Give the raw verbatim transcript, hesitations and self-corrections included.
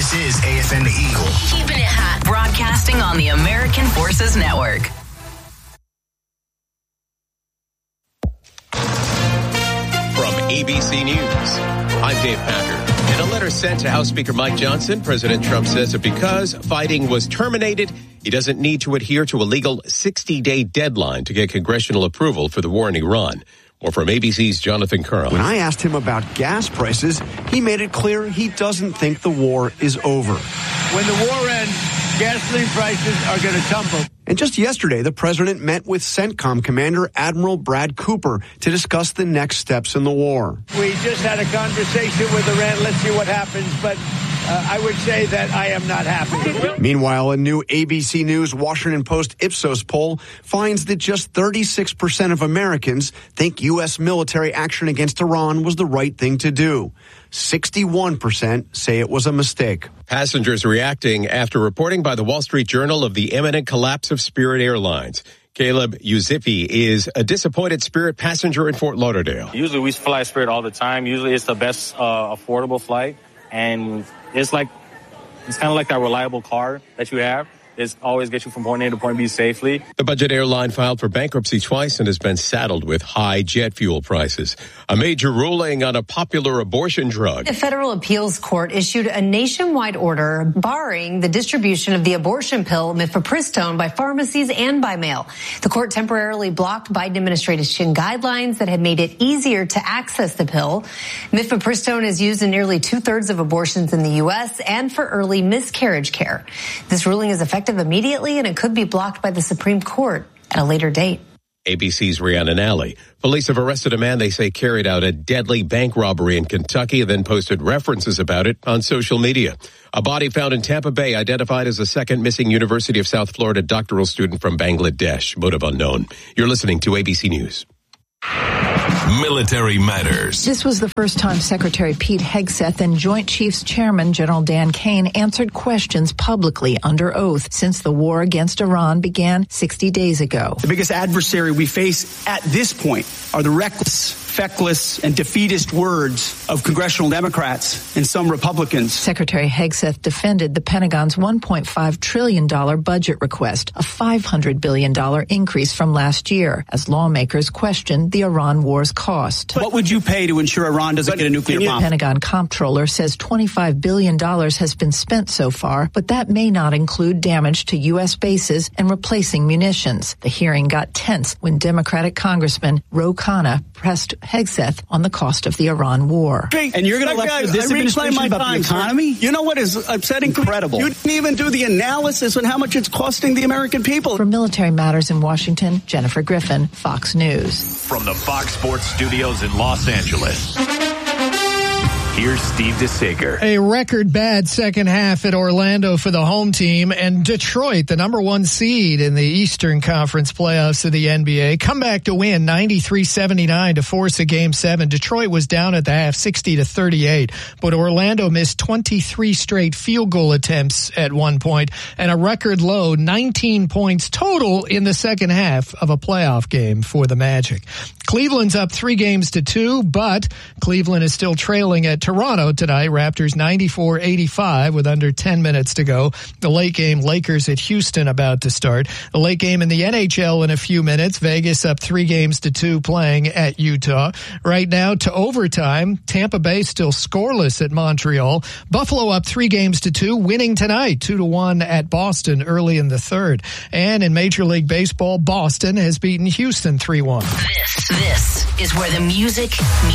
This is A F M The Eagle. Keeping it hot. Broadcasting on the American Forces Network. From A B C News, I'm Dave Packer. In a letter sent to House Speaker Mike Johnson, President Trump says that because fighting was terminated, he doesn't need to adhere to a legal sixty-day deadline to get congressional approval for the war in Iran. More from A B C's Jonathan Curl. When I asked him about gas prices, he made it clear he doesn't think the war is over. When the war ends, gasoline prices are going to tumble. And just yesterday, the president met with CENTCOM Commander Admiral Brad Cooper to discuss the next steps in the war. We just had a conversation with Iran. Let's see what happens. But uh, I would say that I am not happy. Meanwhile, a new A B C News Washington Post Ipsos poll finds that just thirty-six percent of Americans think U S military action against Iran was the right thing to do. sixty-one percent say it was a mistake. Passengers reacting after reporting by the Wall Street Journal of the imminent collapse of Spirit Airlines. Caleb Yuzifi is a disappointed Spirit passenger in Fort Lauderdale. Usually we fly Spirit all the time. Usually it's the best uh, affordable flight. And it's like, it's kind of like that reliable car that you have. It always gets you from point A to point B safely. The budget airline filed for bankruptcy twice and has been saddled with high jet fuel prices. A major ruling on a popular abortion drug. The federal appeals court issued a nationwide order barring the distribution of the abortion pill mifepristone by pharmacies and by mail. The court temporarily blocked Biden administration guidelines that had made it easier to access the pill. Mifepristone is used in nearly two-thirds of abortions in the U S and for early miscarriage care. This ruling is effective immediately, and it could be blocked by the Supreme Court at a later date. A B C's Rhiannon Nally. Police have arrested a man they say carried out a deadly bank robbery in Kentucky and then posted references about it on social media. A body found in Tampa Bay identified as a second missing University of South Florida doctoral student from Bangladesh. Motive unknown. You're listening to A B C News. Military Matters. This was the first time Secretary Pete Hegseth and Joint Chiefs Chairman General Dan Kane answered questions publicly under oath since the war against Iran began sixty days ago. The biggest adversary we face at this point are the reckless, feckless, and defeatist words of congressional Democrats and some Republicans. Secretary Hegseth defended the Pentagon's one point five trillion dollars budget request, a five hundred billion dollars increase from last year, as lawmakers questioned the Iran war's cost. What would you pay to ensure Iran doesn't but get a nuclear bomb? The Pentagon comptroller says twenty-five billion dollars has been spent so far, but that may not include damage to U S bases and replacing munitions. The hearing got tense when Democratic Congressman Ro Khanna pressed Hegseth on the cost of the Iran war. And you're going to lecture this administration about the economy? You know what is upsetting? Incredible. You didn't even do the analysis on how much it's costing the American people. For Military Matters in Washington, Jennifer Griffin, Fox News. From the Fox Sports Studios in Los Angeles, here's Steve DeSager. A record bad second half at Orlando for the home team, and Detroit, the number one seed in the Eastern Conference playoffs of the N B A, come back to win ninety-three seventy-nine to force a game seven. Detroit was down at the half sixty to thirty-eight, but Orlando missed twenty-three straight field goal attempts at one point, and a record low nineteen points total in the second half of a playoff game for the Magic. Cleveland's up three games to two, but Cleveland is still trailing at Toronto tonight. Raptors ninety-four eighty-five with under ten minutes to go. The late game, Lakers at Houston about to start. The late game in the N H L in a few minutes. Vegas up three games to two playing at Utah. Right now to overtime. Tampa Bay still scoreless at Montreal. Buffalo up three games to two, winning tonight two to one at Boston early in the third. And in Major League Baseball, Boston has beaten Houston three one. This, this is where the music meets